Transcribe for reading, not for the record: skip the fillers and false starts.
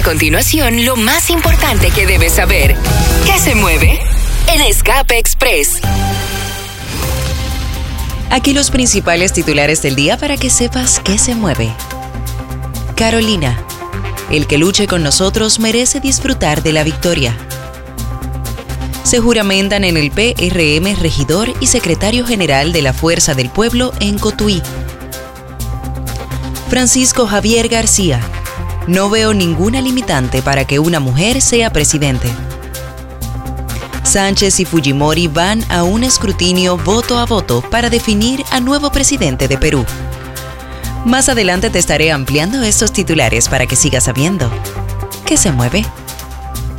continuación lo más importante que debes saber. ¿Qué se mueve? En Escape Express. Aquí los principales titulares del día para que sepas qué se mueve. Carolina. El que luche con nosotros merece disfrutar de la victoria. Se juramentan en el PRM regidor y secretario general de la Fuerza del Pueblo en Cotuí. Francisco Javier García. No veo ninguna limitante para que una mujer sea presidente. Sánchez y Fujimori van a un escrutinio voto a voto para definir a nuevo presidente de Perú. Más adelante te estaré ampliando estos titulares para que sigas sabiendo qué se mueve.